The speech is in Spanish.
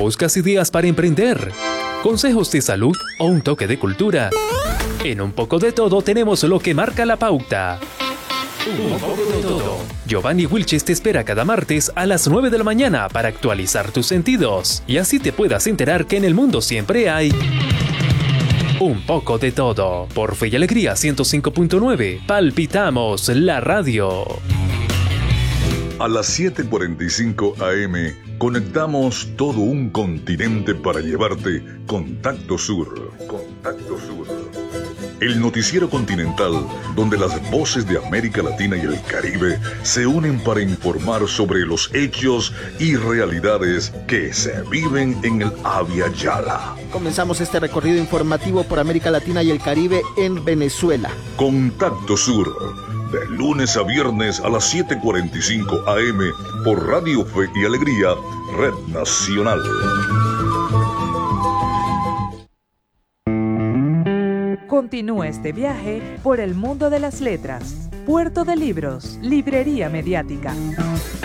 ¿Buscas ideas para emprender? ¿Consejos de salud o un toque de cultura? En Un Poco de Todo tenemos lo que marca la pauta. Un poco de todo. Giovanni Wilches te espera cada martes a las 9 de la mañana para actualizar tus sentidos y así te puedas enterar que en el mundo siempre hay un poco de todo. Por Fe y Alegría 105.9, palpitamos la radio. A las 7:45 AM conectamos todo un continente para llevarte Contacto Sur. Contacto Sur. El noticiero continental donde las voces de América Latina y el Caribe se unen para informar sobre los hechos y realidades que se viven en el Abya Yala. Comenzamos este recorrido informativo por América Latina y el Caribe en Venezuela. Contacto Sur, de lunes a viernes a las 7:45 AM por Radio Fe y Alegría, Red Nacional. Continúa este viaje por el mundo de las letras. Puerto de Libros, Librería Mediática.